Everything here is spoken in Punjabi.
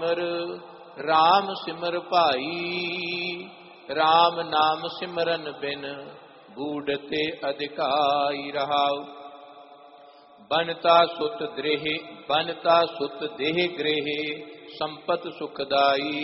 ਰਾਮ ਸਿਮਰ ਭਾਈ, ਰਾਮ ਨਾਮ ਸਿਮਰਨ ਬਿਨ ਬੂੜਤੇ ਅਧਿਕਾਈ ਰਹਾਉ। ਬਨਤਾ ਸੁਤ ਦੇਹ ਗ੍ਰਹਿ, ਸੰਪਤ ਸੁਖਦਾਈ।